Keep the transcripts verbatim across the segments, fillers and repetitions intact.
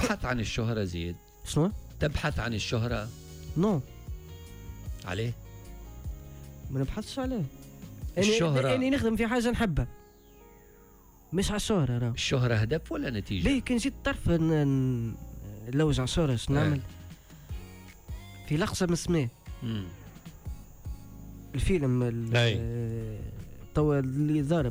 تبحث عن الشهرة زيد؟ شنو؟ تبحث عن الشهرة؟ نو. عليه؟ ما نبحثش عليه. الشهرة أنا نخدم في حاجة نحبها مش على الشهرة. راه الشهرة هدف ولا نتيجة؟ ليه كان جيت طرف نلوج على الشهرة شنو نعمل؟ في لقطة من سماه الفيلم توا اللي ضارب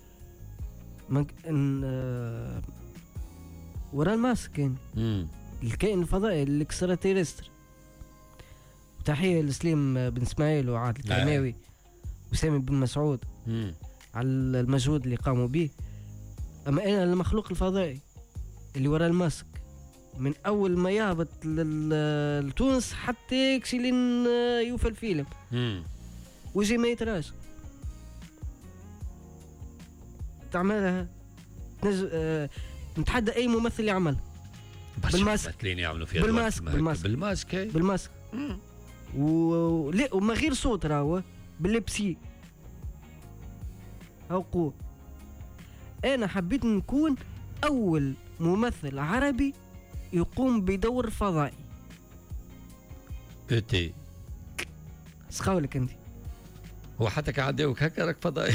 آه ورا الماسك كان الكائن الفضائي الاكستراتيرستر. تحية لسليم بن اسماعيل وعادل الكرماوي وسامي بن مسعود مم. على المجهود اللي قاموا به. اما انا المخلوق الفضائي اللي ورا الماسك من اول ما يهبط لتونس حتى يكشي لين يوفى الفيلم وجي ما يتراش تعملها نج... آه... نتحدى اي ممثل يعمل بالماسك يعملوا فيها بالماسك بالماسك بالماسك بالماسك و... لا وما غير صوت راهو باللبسي او قوة. انا حبيت نكون اول ممثل عربي يقوم بدور فضائي. بتي سخاولك انت هو حتى كعداوك هكا راك فضائي.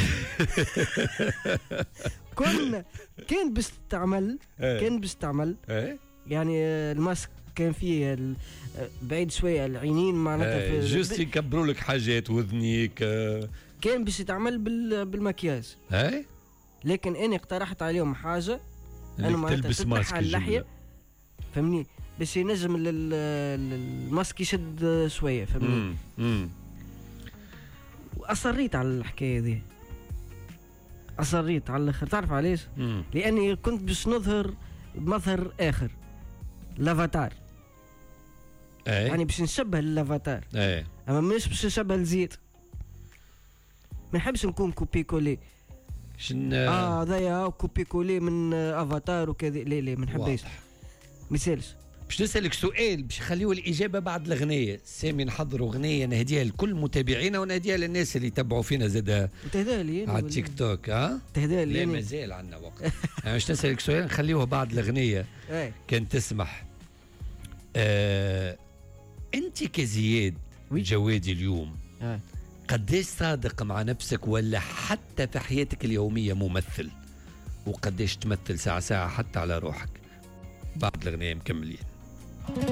كنا كان باش تعمل كان باش تعمل يعني الماسك كان فيه بعيد شويه العينين معناتها جوست يكبروا لك حاجات وذنيك كان باش يتعمل بالمكياج. اي لكن انا اقترحت عليهم حاجه انا معناتها تلبس ماسك اللحيه فهمني باش ينجم الماسك يشد شويه فهمني. امم واصريت على الحكايه دي اصريت على الاخر. تعرف علاش؟ لاني كنت باش نظهر بمظهر اخر الافاتار. ايه يعني باش نشبه الافاتار ايه اما مش باش نشبه الزيت. ما نحبش نكون كوبي كولي شن اه هذايا كوبي كولي من افاتار وكذا. لا لا ما نحبش ما يسالش. باش نسألك سؤال باش نخليو الإجابة بعد الغنية. سامي نحضروا غنية نهديها لكل متابعينا ونهديها للناس اللي يتبعوا فينا زاد تهديها لي على التيك توك. ها تهديها لي لا مازال عندنا وقت. باش نسألك سؤال نخليوه بعد الغنية كان تسمح. آه أنت كزياد جوادي اليوم آه. قديش صادق مع نفسك ولا حتى في حياتك اليومية ممثل وقديش تمثل ساعة ساعة حتى على روحك؟ بعد الغنية مكملين.